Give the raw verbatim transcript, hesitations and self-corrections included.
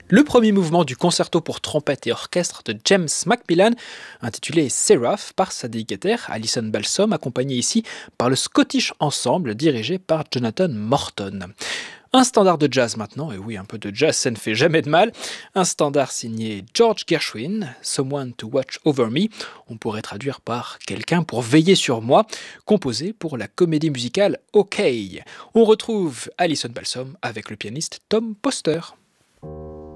Le premier mouvement du concerto pour trompette et orchestre de James Macmillan, intitulé Seraph par sa délégataire Alison Balsom, accompagné ici par le Scottish Ensemble dirigé par Jonathan Morton. Un standard de jazz maintenant, et oui, un peu de jazz, ça ne fait jamais de mal. Un standard signé George Gershwin, Someone to Watch Over Me, on pourrait traduire par Quelqu'un pour veiller sur moi, composé pour la comédie musicale OK. On retrouve Alison Balsom avec le pianiste Tom Poster.